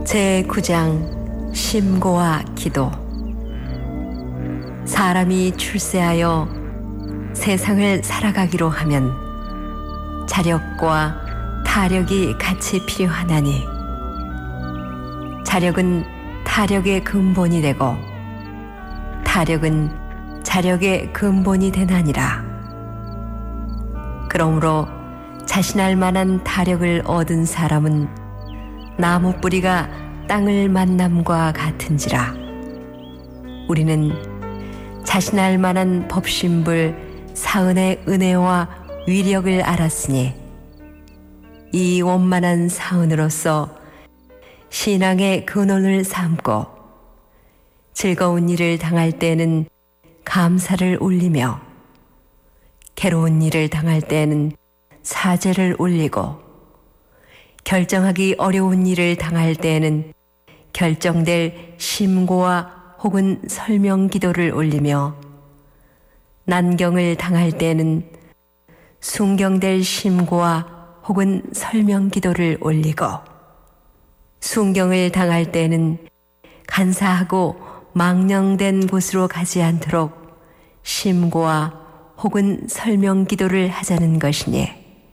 제9장 심고와 기도. 사람이 출세하여 세상을 살아가기로 하면 자력과 타력이 같이 필요하나니 자력은 타력의 근본이 되고 타력은 자력의 근본이 되나니라. 그러므로 자신할 만한 타력을 얻은 사람은 나무 뿌리가 땅을 만남과 같은지라. 우리는 자신할 만한 법신불 사은의 은혜와 위력을 알았으니 이 원만한 사은으로서 신앙의 근원을 삼고 즐거운 일을 당할 때에는 감사를 올리며 괴로운 일을 당할 때에는 사죄를 올리고 결정하기 어려운 일을 당할 때에는 결정될 심고와 혹은 설명 기도를 올리며 난경을 당할 때에는 순경될 심고와 혹은 설명 기도를 올리고 순경을 당할 때에는 간사하고 망령된 곳으로 가지 않도록 심고와 혹은 설명 기도를 하자는 것이니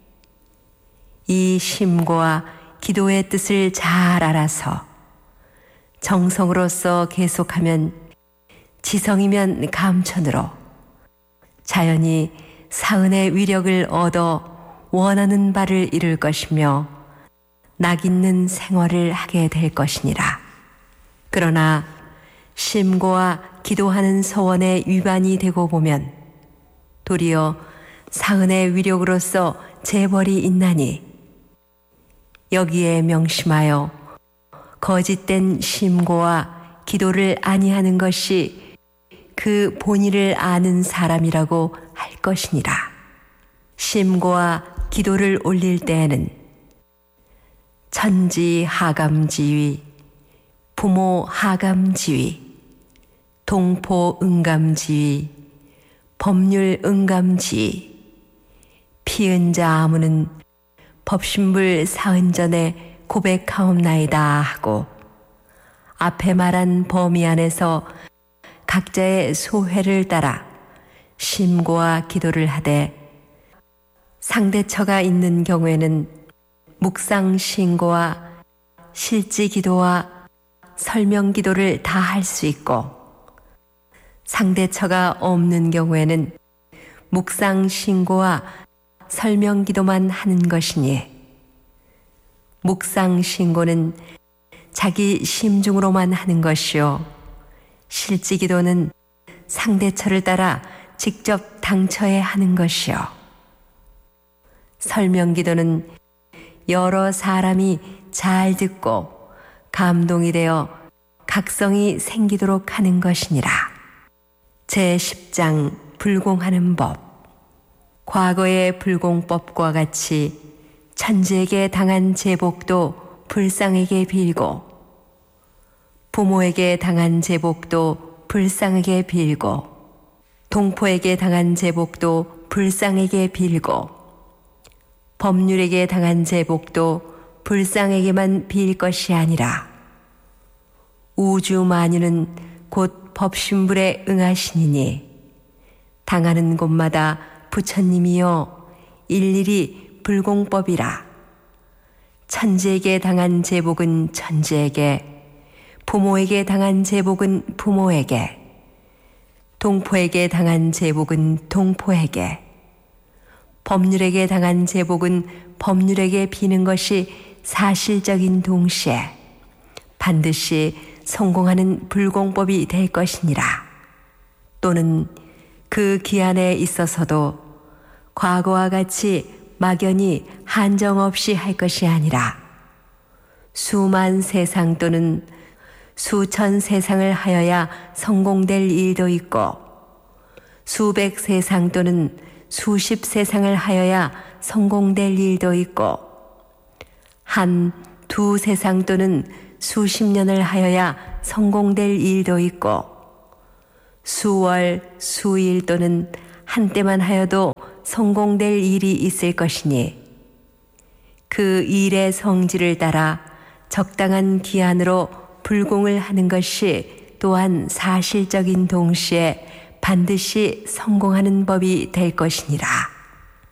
이 심고와 기도의 뜻을 잘 알아서 정성으로서 계속하면 지성이면 감천으로 자연히 사은의 위력을 얻어 원하는 바를 이룰 것이며 낙 있는 생활을 하게 될 것이니라. 그러나 심고와 기도하는 서원에 위반이 되고 보면 도리어 사은의 위력으로서 재벌이 있나니 여기에 명심하여 거짓된 심고와 기도를 아니하는 것이 그 본의를 아는 사람이라고 할 것이니라. 심고와 기도를 올릴 때에는 천지 하감지위, 부모 하감지위, 동포 응감지위, 법률 응감지위, 피은자 아무는 법신불 사은전에 고백하옵나이다 하고 앞에 말한 범위 안에서 각자의 소회를 따라 심고와 기도를 하되 상대처가 있는 경우에는 묵상 신고와 실지 기도와 설명 기도를 다 할 수 있고 상대처가 없는 경우에는 묵상 신고와 설명 기도만 하는 것이니 묵상 신고는 자기 심중으로만 하는 것이요 실지 기도는 상대처를 따라 직접 당처에 하는 것이요 설명 기도는 여러 사람이 잘 듣고 감동이 되어 각성이 생기도록 하는 것이니라. 제10장 불공하는 법. 과거의 불공법과 같이 천지에게 당한 제복도 불상에게 빌고 부모에게 당한 제복도 불상에게 빌고 동포에게 당한 제복도 불상에게 빌고 법률에게 당한 제복도 불상에게만 빌 것이 아니라 우주 만유는 곧 법신불에 응하시니니 당하는 곳마다 부처님이여 일일이 불공법이라. 천지에게 당한 제복은 천지에게, 부모에게 당한 제복은 부모에게, 동포에게 당한 제복은 동포에게, 법률에게 당한 제복은 법률에게 비는 것이 사실적인 동시에 반드시 성공하는 불공법이 될 것이니라. 또는 그 기한에 있어서도 과거와 같이 막연히 한정없이 할 것이 아니라 수만 세상 또는 수천 세상을 하여야 성공될 일도 있고 수백 세상 또는 수십 세상을 하여야 성공될 일도 있고 한 두 세상 또는 수십 년을 하여야 성공될 일도 있고 수월, 수일 또는 한때만 하여도 성공될 일이 있을 것이니 그 일의 성질을 따라 적당한 기한으로 불공을 하는 것이 또한 사실적인 동시에 반드시 성공하는 법이 될 것이니라.